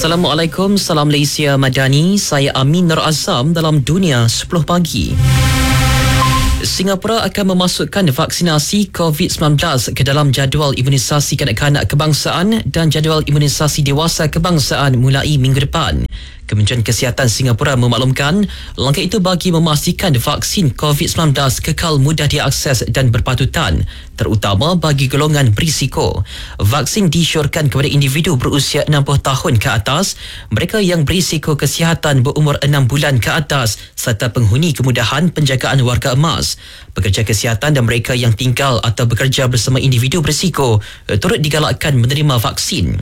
Assalamualaikum, salam Malaysia Madani. Saya Amin Nur Azam dalam Dunia 10 Pagi. Singapura akan memasukkan vaksinasi COVID-19 ke dalam jadual imunisasi kanak-kanak kebangsaan dan jadual imunisasi dewasa kebangsaan mulai minggu depan. Kementerian Kesihatan Singapura memaklumkan langkah itu bagi memastikan vaksin COVID-19 kekal mudah diakses dan berpatutan, terutama bagi golongan berisiko. Vaksin disyorkan kepada individu berusia 60 tahun ke atas, mereka yang berisiko kesihatan berumur 6 bulan ke atas serta penghuni kemudahan penjagaan warga emas. Pekerja kesihatan dan mereka yang tinggal atau bekerja bersama individu berisiko turut digalakkan menerima vaksin.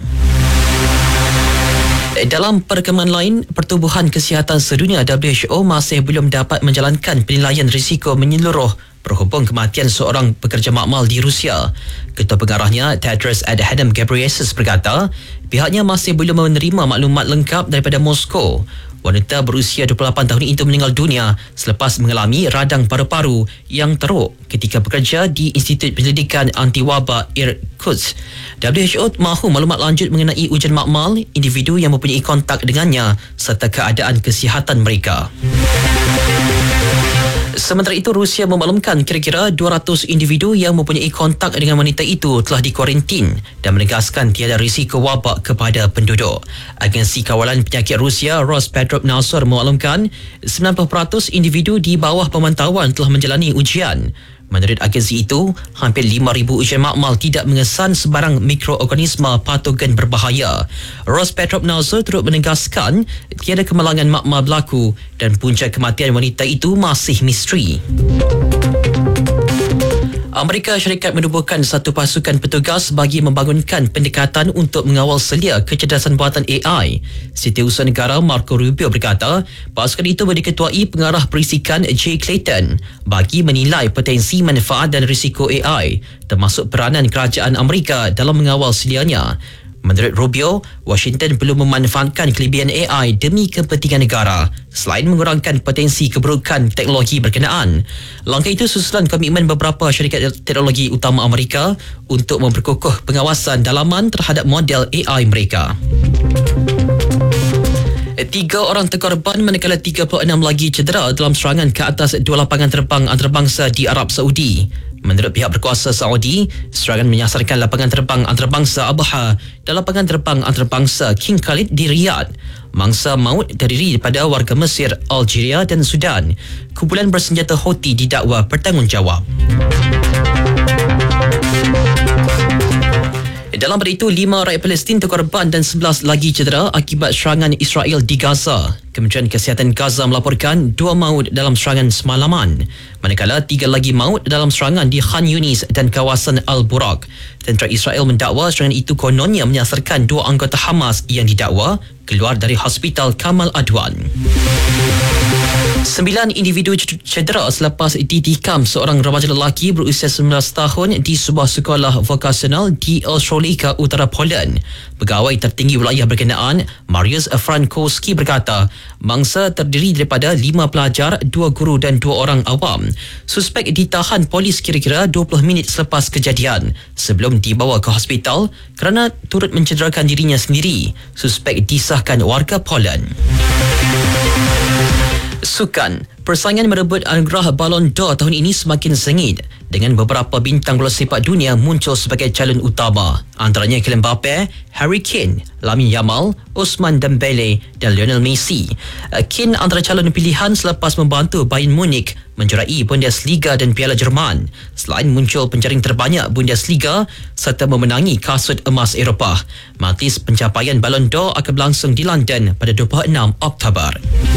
Dalam perkembangan lain, Pertubuhan Kesihatan Sedunia WHO masih belum dapat menjalankan penilaian risiko menyeluruh berhubung kematian seorang pekerja makmal di Rusia. Ketua Pengarahnya, Tedros Adhanom Ghebreyesus berkata, pihaknya masih belum menerima maklumat lengkap daripada Moskow. Wanita berusia 28 tahun itu meninggal dunia selepas mengalami radang paru-paru yang teruk ketika bekerja di Institut Penyelidikan Antiwabak Irkutsk. WHO mahu maklumat lanjut mengenai ujian makmal, individu yang mempunyai kontak dengannya serta keadaan kesihatan mereka. Sementara itu, Rusia memaklumkan kira-kira 200 individu yang mempunyai kontak dengan wanita itu telah dikuarantin dan menegaskan tiada risiko wabak kepada penduduk. Agensi Kawalan Penyakit Rusia Rospotrebnadzor memaklumkan 90% individu di bawah pemantauan telah menjalani ujian. Menurut agensi itu, hampir 5,000 ujian makmal tidak mengesan sebarang mikroorganisma patogen berbahaya. Rospotrebnadzor turut menegaskan tiada kemalangan makmal berlaku dan punca kematian wanita itu masih misteri. Amerika Syarikat menubuhkan satu pasukan petugas bagi membangunkan pendekatan untuk mengawal selia kecerdasan buatan AI. Setiausaha Negara Marco Rubio berkata, pasukan itu diketuai pengarah perisikan Jay Clayton bagi menilai potensi manfaat dan risiko AI, termasuk peranan kerajaan Amerika dalam mengawal selianya. Menurut Rubio, Washington perlu memanfaatkan kelebihan AI demi kepentingan negara selain mengurangkan potensi keburukan teknologi berkenaan. Langkah itu susulan komitmen beberapa syarikat teknologi utama Amerika untuk memperkukuh pengawasan dalaman terhadap model AI mereka. 3 orang terkorban manakala 36 lagi cedera dalam serangan ke atas 2 lapangan terbang antarabangsa di Arab Saudi. Menurut pihak berkuasa Saudi, serangan menyasarkan lapangan terbang antarabangsa Abha dan lapangan terbang antarabangsa King Khalid di Riyadh. Mangsa maut terdiri daripada warga Mesir, Algeria dan Sudan. Kumpulan bersenjata Houthi didakwa bertanggungjawab. Dalam pada itu, 5 rakyat Palestin terkorban dan 11 lagi cedera akibat serangan Israel di Gaza. Kementerian Kesihatan Gaza melaporkan 2 maut dalam serangan semalaman, manakala 3 lagi maut dalam serangan di Khan Yunis dan kawasan Al-Buraq. Tentera Israel mendakwa serangan itu kononnya menyasarkan 2 anggota Hamas yang didakwa keluar dari Hospital Kamal Adwan. 9 individu cedera selepas ditikam seorang remaja lelaki berusia 19 tahun di sebuah sekolah vokasional di Ostrołęka, Utara Poland. Pegawai tertinggi wilayah berkenaan, Mariusz Frankowski berkata, mangsa terdiri daripada 5 pelajar, 2 guru dan 2 orang awam. Suspek ditahan polis kira-kira 20 minit selepas kejadian sebelum dibawa ke hospital kerana turut mencederakan dirinya sendiri. Suspek disahkan warga Poland. Sukan. Persaingan merebut anugerah Ballon d'Or tahun ini semakin sengit dengan beberapa bintang bola sepak dunia muncul sebagai calon utama. Antaranya Kylian Mbappe, Harry Kane, Lamine Yamal, Ousmane Dembele dan Lionel Messi. Kane antara calon pilihan selepas membantu Bayern Munich menjuarai Bundesliga dan Piala Jerman, selain muncul penjaring terbanyak Bundesliga serta memenangi kasut emas Eropah. Majlis pencapaian Ballon d'Or akan berlangsung di London pada 26 Oktober.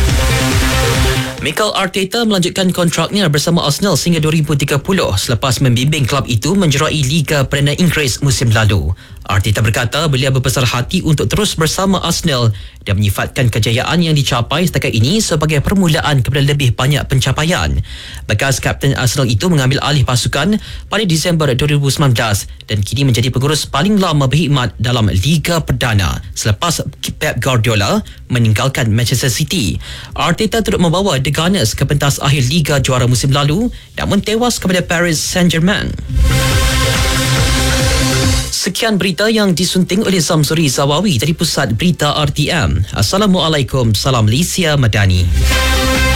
Mikel Arteta melanjutkan kontraknya bersama Arsenal sehingga 2030 selepas membimbing klub itu menjerai Liga Perdana Inggeris musim lalu. Arteta berkata beliau berbesar hati untuk terus bersama Arsenal dan menyifatkan kejayaan yang dicapai setakat ini sebagai permulaan kepada lebih banyak pencapaian. Bekas kapten Arsenal itu mengambil alih pasukan pada Disember 2019 dan kini menjadi pengurus paling lama berkhidmat dalam Liga Perdana selepas Pep Guardiola meninggalkan Manchester City. Arteta turut membawa The Gunners ke pentas akhir Liga Juara musim lalu namun tewas kepada Paris Saint-Germain. Sekian berita yang disunting oleh Zamzuri Zawawi dari Pusat Berita RTM. Assalamualaikum, salam Malaysia Madani.